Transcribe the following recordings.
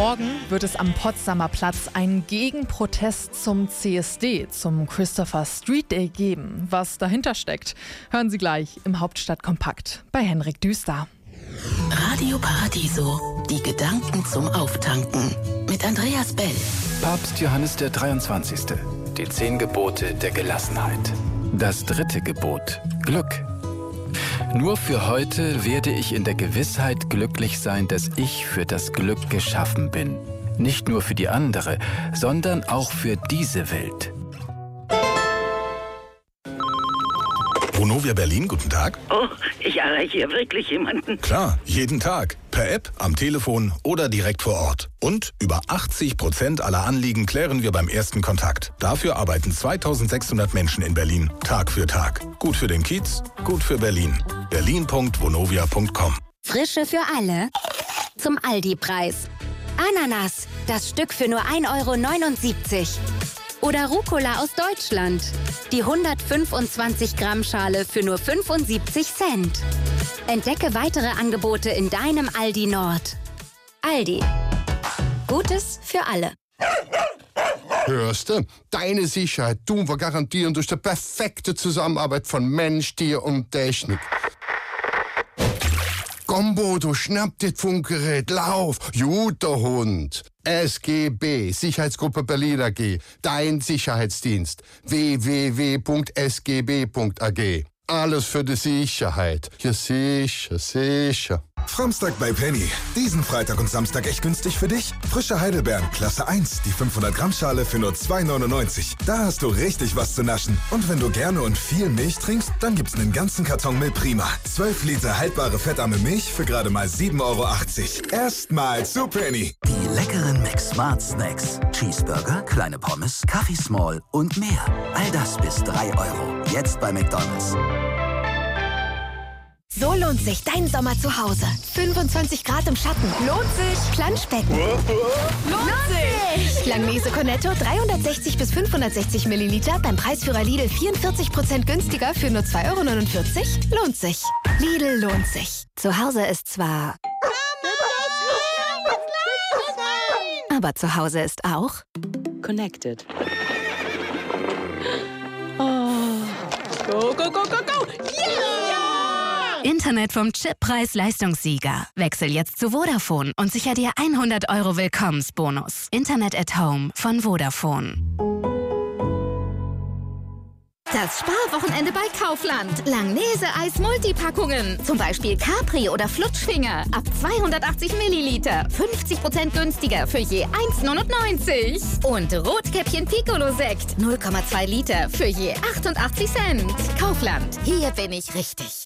Morgen wird es am Potsdamer Platz einen Gegenprotest zum CSD, zum Christopher Street Day geben. Was dahinter steckt, hören Sie gleich im Hauptstadtkompakt bei Henrik Düster. Radio Paradiso, die Gedanken zum Auftanken mit Andreas Bell. Papst Johannes der 23. Die 10 Gebote der Gelassenheit. Das 3. Gebot, Glück. Nur für heute werde ich in der Gewissheit glücklich sein, dass ich für das Glück geschaffen bin. Nicht nur für die andere, sondern auch für diese Welt. Vonovia Berlin, guten Tag. Oh, ich erreiche hier wirklich jemanden. Klar, jeden Tag. Per App, am Telefon oder direkt vor Ort. Und über 80% aller Anliegen klären wir beim ersten Kontakt. Dafür arbeiten 2600 Menschen in Berlin, Tag für Tag. Gut für den Kiez, gut für Berlin. berlin.vonovia.com. Frische für alle. Zum Aldi-Preis. Ananas, das Stück für nur 1,79 €. Oder Rucola aus Deutschland. Die 125 Gramm Schale für nur 75 Cent. Entdecke weitere Angebote in deinem Aldi Nord. Aldi. Gutes für alle. Hörst du? Deine Sicherheit tun wir garantieren durch die perfekte Zusammenarbeit von Mensch, Tier und Technik. Komm, Bodo, schnapp dir das Funkgerät, lauf, guter Hund. SGB, Sicherheitsgruppe Berlin AG, dein Sicherheitsdienst. www.sgb.ag. Alles für die Sicherheit. Ja, sicher, sicher. Framstag bei Penny. Diesen Freitag und Samstag echt günstig für dich. Frische Heidelbeeren, Klasse 1, die 500 Gramm Schale für nur 2,99 €. Da hast du richtig was zu naschen. Und wenn du gerne und viel Milch trinkst, dann gibt's einen ganzen Karton Milprima. 12 Liter haltbare fettarme Milch für gerade mal 7,80 €. Erstmal zu Penny. Die leckeren McSmart Snacks. Cheeseburger, kleine Pommes, Kaffee Small und mehr. All das bis 3 €. Jetzt bei McDonald's. So lohnt sich dein Sommer zu Hause. 25 Grad im Schatten. Lohnt sich. Planschbecken. Lohnt sich. Langnese Cornetto 360 bis 560 Milliliter beim Preisführer Lidl 44% günstiger für nur 2,49 €. Lohnt sich. Lidl lohnt sich. Zu Hause ist zwar... aber zu Hause ist auch... Connected. Go, go, go, go, go! Yeah! Internet vom Chip-Preis-Leistungssieger. Wechsel jetzt zu Vodafone und sicher dir 100 € Willkommensbonus. Internet at Home von Vodafone. Das Sparwochenende bei Kaufland. Langnese-Eis-Multipackungen. Zum Beispiel Capri oder Flutschfinger. Ab 280 Milliliter. 50% günstiger für je 1,99 €. Und Rotkäppchen Piccolo-Sekt. 0,2 Liter für je 88 Cent. Kaufland. Hier bin ich richtig.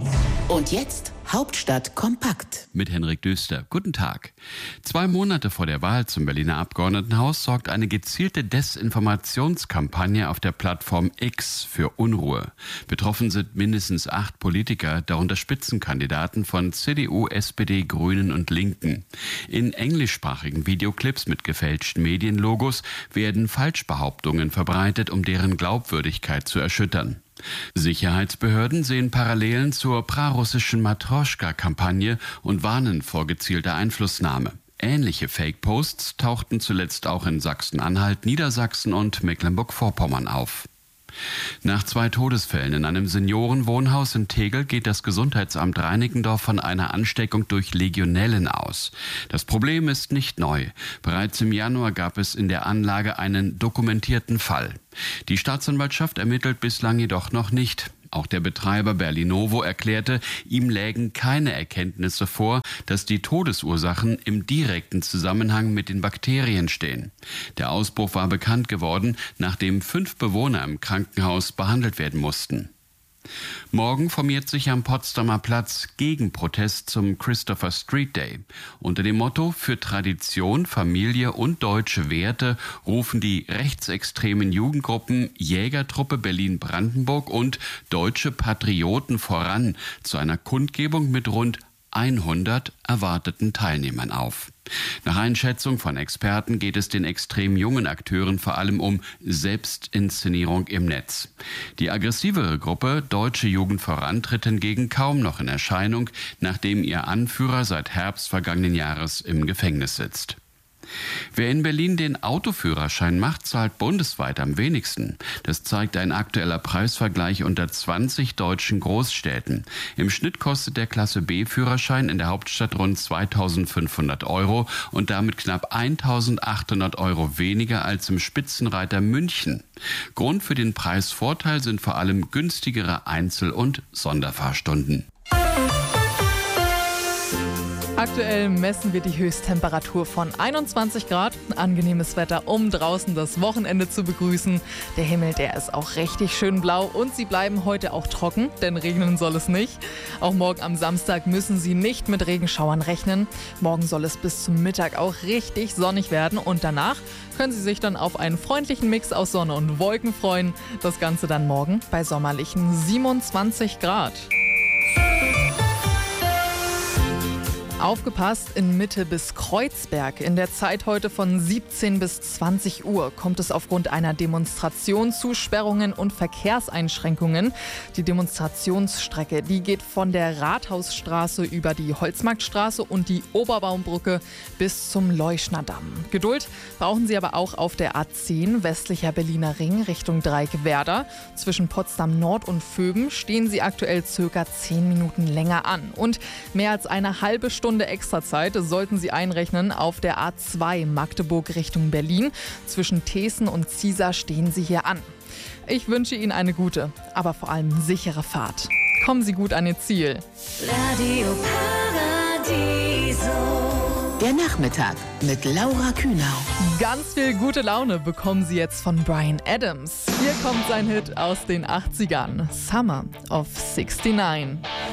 Und jetzt Hauptstadt kompakt. Mit Henrik Düster. Guten Tag. 2 Monate vor der Wahl zum Berliner Abgeordnetenhaus sorgt eine gezielte Desinformationskampagne auf der Plattform X für Unruhe. Betroffen sind mindestens 8 Politiker, darunter Spitzenkandidaten von CDU, SPD, Grünen und Linken. In englischsprachigen Videoclips mit gefälschten Medienlogos werden Falschbehauptungen verbreitet, um deren Glaubwürdigkeit zu erschüttern. Sicherheitsbehörden sehen Parallelen zur prarussischen Matroschka-Kampagne und warnen vor gezielter Einflussnahme. Ähnliche Fake-Posts tauchten zuletzt auch in Sachsen-Anhalt, Niedersachsen und Mecklenburg-Vorpommern auf. Nach 2 Todesfällen in einem Seniorenwohnhaus in Tegel geht das Gesundheitsamt Reinickendorf von einer Ansteckung durch Legionellen aus. Das Problem ist nicht neu. Bereits im Januar gab es in der Anlage einen dokumentierten Fall. Die Staatsanwaltschaft ermittelt bislang jedoch noch nicht. Auch der Betreiber Berlinovo erklärte, ihm lägen keine Erkenntnisse vor, dass die Todesursachen im direkten Zusammenhang mit den Bakterien stehen. Der Ausbruch war bekannt geworden, nachdem 5 Bewohner im Krankenhaus behandelt werden mussten. Morgen formiert sich am Potsdamer Platz Gegenprotest zum Christopher Street Day. Unter dem Motto „Für Tradition, Familie und deutsche Werte“ rufen die rechtsextremen Jugendgruppen Jägertruppe Berlin-Brandenburg und Deutsche Patrioten voran zu einer Kundgebung mit rund 100 erwarteten Teilnehmern auf. Nach Einschätzung von Experten geht es den extrem jungen Akteuren vor allem um Selbstinszenierung im Netz. Die aggressivere Gruppe Deutsche Jugend voran tritt hingegen kaum noch in Erscheinung, nachdem ihr Anführer seit Herbst vergangenen Jahres im Gefängnis sitzt. Wer in Berlin den Autoführerschein macht, zahlt bundesweit am wenigsten. Das zeigt ein aktueller Preisvergleich unter 20 deutschen Großstädten. Im Schnitt kostet der Klasse B-Führerschein in der Hauptstadt rund 2.500 € und damit knapp 1.800 € weniger als im Spitzenreiter München. Grund für den Preisvorteil sind vor allem günstigere Einzel- und Sonderfahrstunden. Aktuell messen wir die Höchsttemperatur von 21 Grad. Angenehmes Wetter, um draußen das Wochenende zu begrüßen. Der Himmel, der ist auch richtig schön blau und sie bleiben heute auch trocken, denn regnen soll es nicht. Auch morgen am Samstag müssen Sie nicht mit Regenschauern rechnen. Morgen soll es bis zum Mittag auch richtig sonnig werden und danach können Sie sich dann auf einen freundlichen Mix aus Sonne und Wolken freuen. Das Ganze dann morgen bei sommerlichen 27 Grad. Aufgepasst, in Mitte bis Kreuzberg. In der Zeit heute von 17 bis 20 Uhr kommt es aufgrund einer Demonstration zu Sperrungen und Verkehrseinschränkungen. Die Demonstrationsstrecke, die geht von der Rathausstraße über die Holzmarktstraße und die Oberbaumbrücke bis zum Leuschnerdamm. Geduld brauchen Sie aber auch auf der A10 westlicher Berliner Ring Richtung Dreieck-Werder. Zwischen Potsdam Nord und Vöben stehen Sie aktuell ca. 10 Minuten länger an. Und mehr als eine halbe Stunde Extrazeit sollten Sie einrechnen auf der A2 Magdeburg Richtung Berlin. Zwischen Thesen und Ziesar stehen Sie hier an. Ich wünsche Ihnen eine gute, aber vor allem sichere Fahrt. Kommen Sie gut an Ihr Ziel. Radio Paradiso. Der Nachmittag mit Laura Kühnau. Ganz viel gute Laune bekommen Sie jetzt von Bryan Adams. Hier kommt sein Hit aus den 80ern, Summer of 69.